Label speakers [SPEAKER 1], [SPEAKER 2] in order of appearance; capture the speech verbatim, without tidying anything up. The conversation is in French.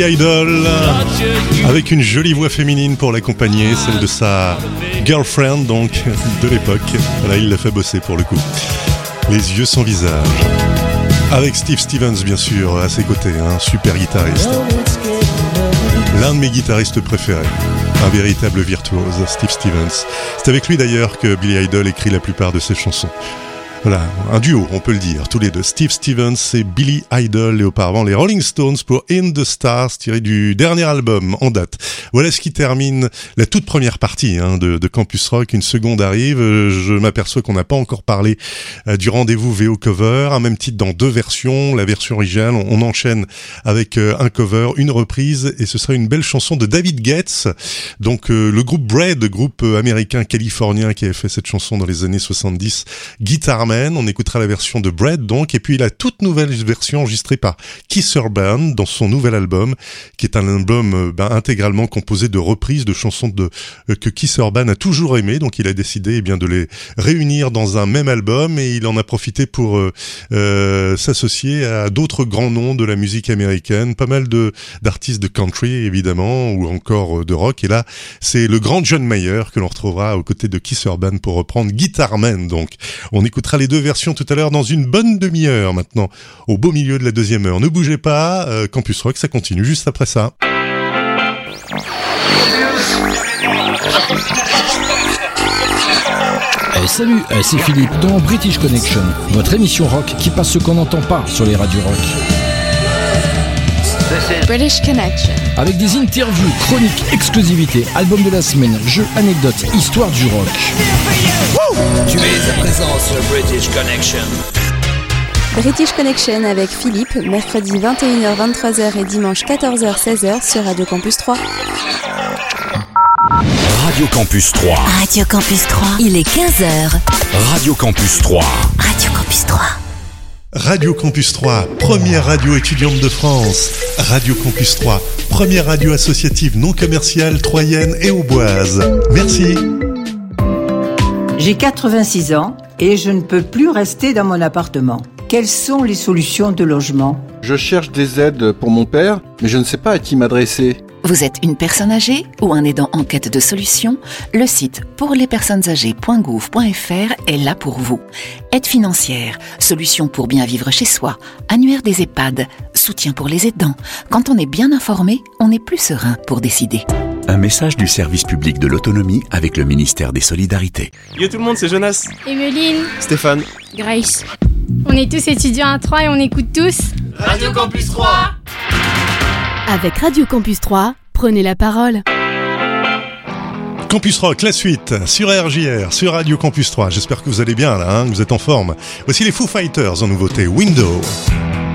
[SPEAKER 1] Idol, avec une jolie voix féminine pour l'accompagner, celle de sa girlfriend donc de l'époque. Là, il l'a fait bosser pour le coup. Les yeux sans visage. Avec Steve Stevens bien sûr à ses côtés, un super guitariste. L'un de mes guitaristes préférés, un véritable virtuose, Steve Stevens. C'est avec lui d'ailleurs que Billy Idol écrit la plupart de ses chansons. Voilà, un duo, on peut le dire, tous les deux, Steve Stevens et Billy Idol, et auparavant les Rolling Stones pour In the Stars, tiré du dernier album en date. Voilà ce qui termine la toute première partie hein, de, de Campus Rock. Une seconde arrive, je m'aperçois qu'on n'a pas encore parlé euh, du rendez-vous V O cover, un même titre dans deux versions, la version originale, on, on enchaîne avec euh, un cover, une reprise, et ce sera une belle chanson de David Getz, donc euh, le groupe Bread, groupe euh, américain californien qui avait fait cette chanson dans les années soixante-dix, Guitar Man. On écoutera la version de Bread donc, et puis la toute nouvelle version enregistrée par Keith Urban dans son nouvel album, qui est un album ben, intégralement composé de reprises de chansons de, euh, que Keith Urban a toujours aimées, donc il a décidé eh bien, de les réunir dans un même album, et il en a profité pour euh, euh, s'associer à d'autres grands noms de la musique américaine, pas mal de d'artistes de country évidemment, ou encore euh, de rock, et là c'est le grand John Mayer que l'on retrouvera aux côtés de Keith Urban pour reprendre Guitar Man. Donc on écoutera les deux versions tout à l'heure dans une bonne demi-heure maintenant, au beau milieu de la deuxième heure. Ne bougez pas, euh, Campus Rock, ça continue juste après ça.
[SPEAKER 2] Eh, salut, eh, c'est Philippe dans British Connection, votre émission rock qui passe ce qu'on n'entend pas sur les radios rock.
[SPEAKER 3] British Connection.
[SPEAKER 2] Avec des interviews, chroniques, exclusivités, albums de la semaine, jeux, anecdotes, histoire du rock.
[SPEAKER 4] Tu es à présent sur British Connection.
[SPEAKER 3] British Connection avec Philippe, mercredi vingt et une heures vingt-trois heures et dimanche quatorze heures seize heures sur Radio Campus trois.
[SPEAKER 4] Radio Campus trois.
[SPEAKER 5] Radio Campus trois. Il est quinze heures.
[SPEAKER 4] Radio Campus trois.
[SPEAKER 5] Radio Campus trois.
[SPEAKER 1] Radio Campus trois, première radio étudiante de France. Radio Campus trois, première radio associative non commerciale troyenne et auboise. Merci.
[SPEAKER 6] J'ai quatre-vingt-six ans et je ne peux plus rester dans mon appartement. Quelles sont les solutions de logement ?
[SPEAKER 7] Je cherche des aides pour mon père, mais je ne sais pas à qui m'adresser.
[SPEAKER 5] Vous êtes une personne âgée ou un aidant en quête de solutions ? Le site pour les personnes âgées point gouv point f r est là pour vous. Aide financière, solutions pour bien vivre chez soi, annuaire des EHPAD, soutien pour les aidants. Quand on est bien informé, on est plus serein pour décider.
[SPEAKER 8] Un message du service public de l'autonomie avec le ministère des Solidarités.
[SPEAKER 9] Yo tout le monde, c'est Jonas,
[SPEAKER 10] Emeline,
[SPEAKER 9] Stéphane,
[SPEAKER 10] Grace. On est tous étudiants à Troyes et on écoute tous
[SPEAKER 11] Radio Campus trois.
[SPEAKER 12] Avec Radio Campus trois, prenez la parole.
[SPEAKER 1] Campus Rock, la suite, sur R J R, sur Radio Campus trois. J'espère que vous allez bien là, hein, que vous êtes en forme. Voici les Foo Fighters en nouveauté, Window.